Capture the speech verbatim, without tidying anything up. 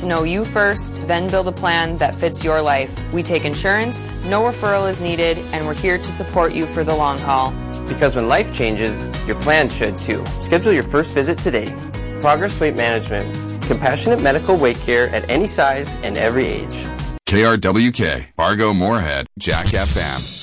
to know you first, then build a plan that fits your life. We take insurance, no referral is needed, and we're here to support you for the long haul. Because when life changes, your plan should too. Schedule your first visit today. Progress Weight Management. Compassionate medical weight care at any size and every age. K R W K, Fargo Moorhead, Jack F M.